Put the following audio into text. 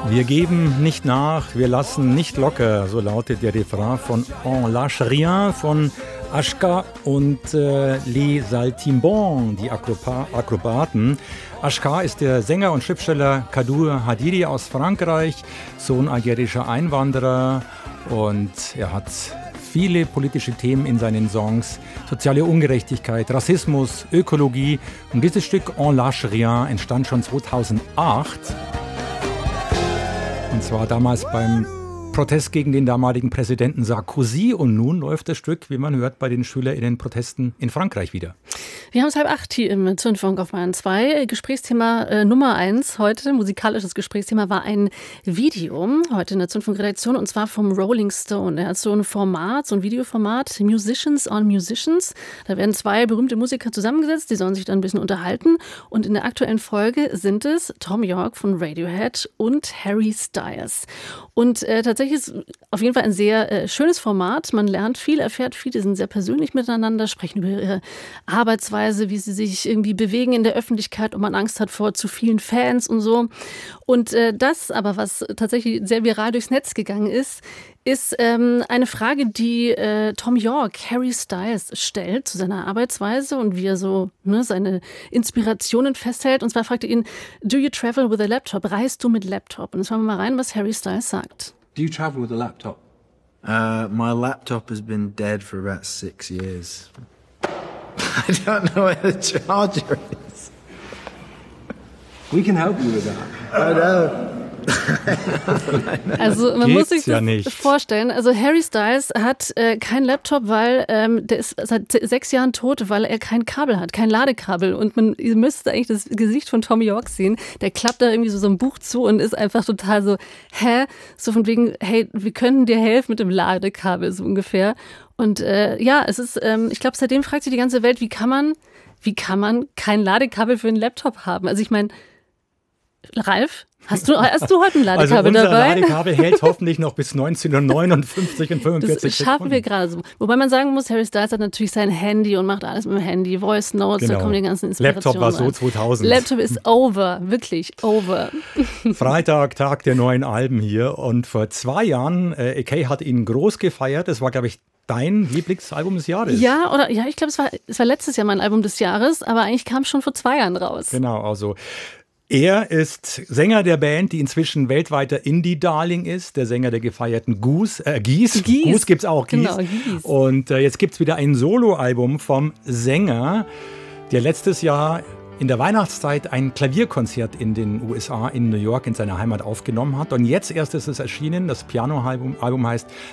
Wir geben nicht nach, wir lassen nicht locker, so lautet der Refrain von On lâche rien von Ashka und Les Saltimbanques, die Akrobaten. Ashka ist der Sänger und Schriftsteller Kadour Hadidi aus Frankreich, Sohn algerischer Einwanderer, und er hat viele politische Themen in seinen Songs, soziale Ungerechtigkeit, Rassismus, Ökologie. Und dieses Stück On lâche rien entstand schon 2008. Und zwar damals beim Protest gegen den damaligen Präsidenten Sarkozy. Und nun läuft das Stück, wie man hört, bei den SchülerInnen-Protesten in Frankreich wieder. Wir haben es 7:30 hier im Zündfunk auf Bayern 2. Gesprächsthema Nummer 1 heute, musikalisches Gesprächsthema, war ein Video heute in der Zündfunk-Redaktion, und zwar vom Rolling Stone. Er hat so ein Format, so ein Videoformat, Musicians on Musicians. Da werden zwei berühmte Musiker zusammengesetzt, die sollen sich dann ein bisschen unterhalten. Und in der aktuellen Folge sind es Thom Yorke von Radiohead und Harry Styles. Und tatsächlich ist auf jeden Fall ein sehr schönes Format. Man lernt viel, erfährt viel, die sind sehr persönlich miteinander, sprechen über ihre Arbeitsweise, wie sie sich irgendwie bewegen in der Öffentlichkeit, ob man Angst hat vor zu vielen Fans und so. Und das aber, was tatsächlich sehr viral durchs Netz gegangen ist eine Frage, die Thom Yorke Harry Styles stellt zu seiner Arbeitsweise und wie er so seine Inspirationen festhält. Und zwar fragt er ihn, do you travel with a laptop? Reist du mit Laptop? Und jetzt schauen wir mal rein, was Harry Styles sagt. Do you travel with a laptop? My laptop has been dead for about 6 years. I don't know where the charger is. We can help you with that. I know. Also man muss sich das vorstellen, also Harry Styles hat keinen Laptop, weil der ist seit 6 Jahren tot, weil er kein Kabel hat, kein Ladekabel, und ihr müsst eigentlich das Gesicht von Thom Yorke sehen, der klappt da irgendwie so ein Buch zu und ist einfach total so, so von wegen, hey, wir können dir helfen mit dem Ladekabel, so ungefähr. Und es ist, ich glaube, seitdem fragt sich die ganze Welt, wie kann man kein Ladekabel für einen Laptop haben? Also ich meine, Ralf, hast du heute ein Ladekabel also dabei? Unser Ladekabel hält hoffentlich noch bis 1959 und 45 Das schaffen wir gerade so. Wobei man sagen muss, Harry Styles hat natürlich sein Handy und macht alles mit dem Handy, Voice Notes, Da kommen die ganzen Inspirationen. Laptop war so 2000. Laptop ist over, wirklich over. Freitag, Tag der neuen Alben hier, und vor 2 Jahren, AK hat ihn groß gefeiert, das war, glaube ich, dein Lieblingsalbum des Jahres. Ja, ich glaube, es war letztes Jahr mein Album des Jahres, aber eigentlich kam es schon vor 2 Jahren raus. Genau, also er ist Sänger der Band, die inzwischen weltweiter Indie-Darling ist, der Sänger der gefeierten Gees. Gees gibt's auch, Gees. Genau, Gees. Und jetzt gibt's wieder ein Soloalbum vom Sänger, der letztes Jahr in der Weihnachtszeit ein Klavierkonzert in den USA, in New York, in seiner Heimat aufgenommen hat. Und jetzt erst ist es erschienen, das Piano-Album heißt